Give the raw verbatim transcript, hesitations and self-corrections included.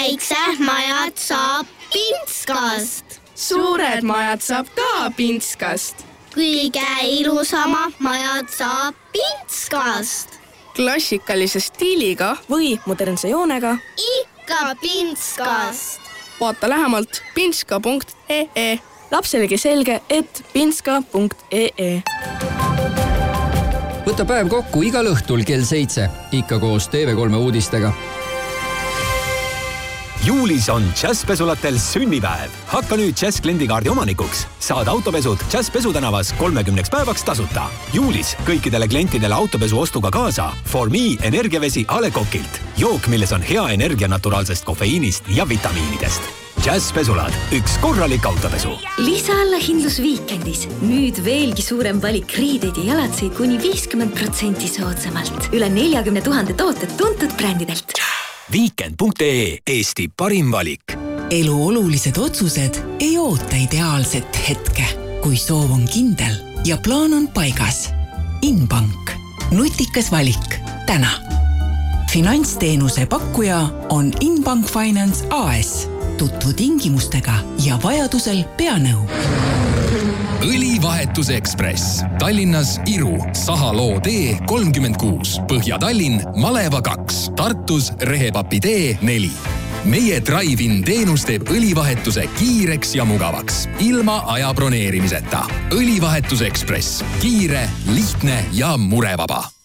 väiksed majad saab Pintskast. Suured majad saab ka Pintskast. Kõige ilusamad majad saab Pintskast. Klassikalise stiiliga või modernse joonega ikka Pintskast. Vaata lähemalt pintska punkt ee. Lapselegi selge, et pintska punkt ee. Võta päev kokku igal õhtul kell seitse, ikka koos T V kolme uudistega. Juulis on Jazz Pesulatel sünnipäev. Hakka nüüd Jazz kliendikaardi omanikuks. Saad autopesud Jazz Pesutänavas kolmekümneks päevaks tasuta. Juulis kõikidele klientidele autopesu ostuga kaasa For Me energiavesi A Le Coqilt. Jook, milles on hea energia naturaalsest kofeiinist ja vitamiinidest. Jazz Pesulad, üks korralik autopesu. Lisaalahindlus Viikendis. Nüüd veelgi suurem valik riideid ja jalatseid kuni viiskümmend protsenti soodsamalt. Üle neljakümne tuhande tooted tuntud brändidelt. Viikend punkt ee, Eesti parim valik. Elu olulised otsused ei oota ideaalset hetke, kui soov on kindel ja plaan on paigas. Inbank. Nutikas valik. Täna. Finantsteenuse pakkuja on Inbank Finance A S. Tutvu tingimustega ja vajadusel peanõu. Õlivahetus Ekspress. Tallinnas Iru, Sahaloo tee kolmkümmend kuus, Põhja-Tallinn Maleva kaks, Tartus Rehepapi tee neli. Meie Drive-in teenus teeb õlivahetuse kiireks ja mugavaks, ilma aja broneerimiseta. Õlivahetus Ekspress. Kiire, lihtne ja murevaba.